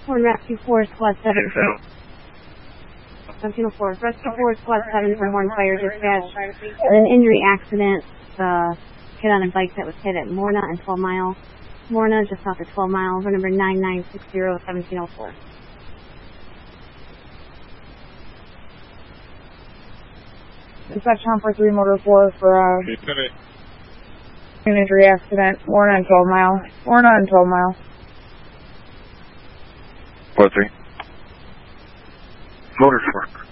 Horn Rescue 4, Squad 7. 1704. Rescue 4, Squad 7 for Horn Fire Dispatch. An injury accident. Hit on a bike that was hit at Morna and 12 Mile. Morna, just off of 12 Mile. Over number 9960-1704. Dispatch Horn 43 Motor 4 for an injury accident. Morna and 12 Mile. Morna and 12 Mile. 43. Motor 4.